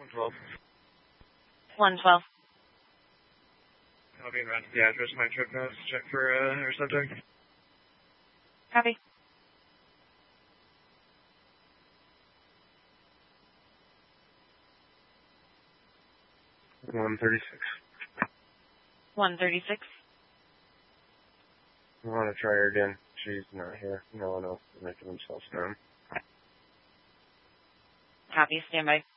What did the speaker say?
112. 112. I'll be around to the address of my trip notes to check for our subject. Copy. $136. 136. I want to try her again. She's not here. No one else is making themselves known. Copy. Stand by.